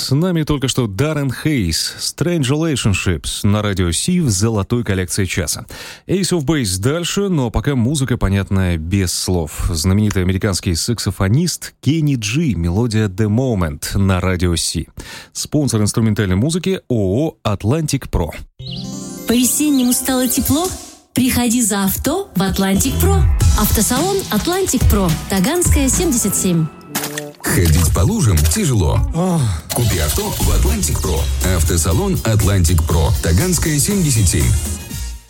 С нами только что Даррен Хейс, Strange Relationships на радио Си в золотой коллекции часа. Ace of Base дальше, но пока музыка, понятная без слов. Знаменитый американский саксофонист Кенни Джи, мелодия The Moment на радио Си. Спонсор инструментальной музыки ООО «Атлантик Про». По-весеннему стало тепло? Приходи за авто в «Атлантик Про». Автосалон «Атлантик Про», Таганская, 77. Ходить по лужам тяжело. Купи авто в «Атлантик Про». Автосалон «Атлантик Про», Таганская, 77.